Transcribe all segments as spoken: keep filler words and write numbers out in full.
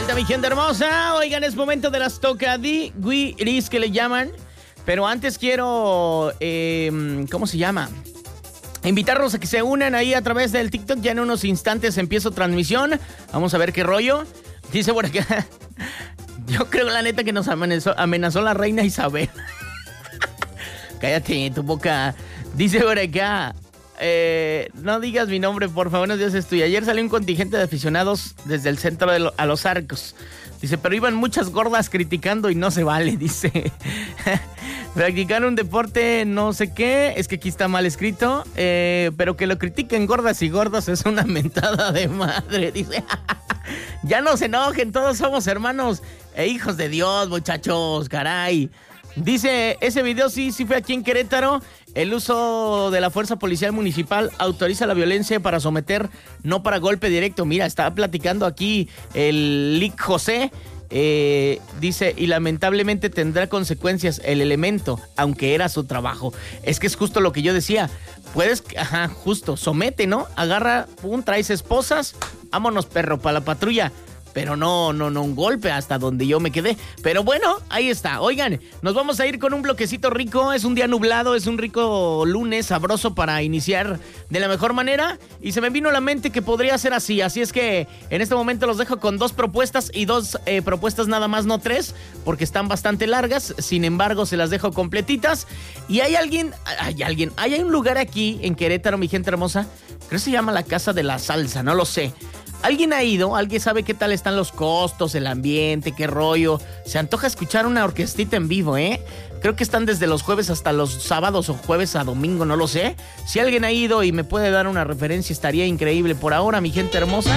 vuelta, mi gente hermosa. Oigan, es momento de las tocadiris que le llaman. Pero antes quiero, eh, ¿cómo se llama? Invitarlos a que se unan ahí a través del TikTok. Ya en unos instantes empiezo transmisión. Vamos a ver qué rollo. Dice por acá. Yo creo la neta que nos amenazó, amenazó la reina Isabel. Cállate tu boca. Dice por acá. Eh, no digas mi nombre, por favor, no digas esto. Y ayer salió un contingente de aficionados desde el centro de lo, a los Arcos. Dice, pero iban muchas gordas criticando y no se vale, dice. Practicar un deporte no sé qué, es que aquí está mal escrito, eh, pero que lo critiquen gordas y gordos es una mentada de madre, dice. Ya no se enojen, todos somos hermanos e hijos de Dios, muchachos, caray. Dice, ese video sí, sí fue aquí en Querétaro. El uso de la fuerza policial municipal autoriza la violencia para someter, no para golpe directo. Mira, estaba platicando aquí el Lic José. Eh, dice, y lamentablemente tendrá consecuencias el elemento, aunque era su trabajo. Es que es justo lo que yo decía. Puedes, ajá, justo, somete, ¿no? Agarra, pum, traes esposas, vámonos, perro, para la patrulla. Pero no, no, no un golpe hasta donde yo me quedé. Pero bueno, ahí está. Oigan, nos vamos a ir con un bloquecito rico. Es un día nublado, es un rico lunes sabroso para iniciar de la mejor manera. Y se me vino a la mente que podría ser así. Así es que en este momento los dejo con dos propuestas y dos eh, propuestas nada más, no tres, porque están bastante largas. Sin embargo, se las dejo completitas. Y hay alguien, hay alguien, hay un lugar aquí en Querétaro, mi gente hermosa. Creo que se llama la Casa de la Salsa, no lo sé. ¿Alguien ha ido? ¿Alguien sabe qué tal están los costos, el ambiente, qué rollo? Se antoja escuchar una orquestita en vivo, ¿eh? Creo que están desde los jueves hasta los sábados o jueves a domingo, no lo sé. Si alguien ha ido y me puede dar una referencia, estaría increíble. Por ahora, mi gente hermosa.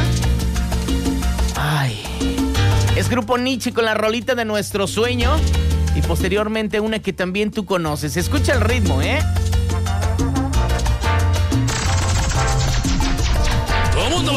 Ay. Es Grupo Nietzsche con la rolita de Nuestro Sueño. Y posteriormente una que también tú conoces. Escucha el ritmo, ¿eh?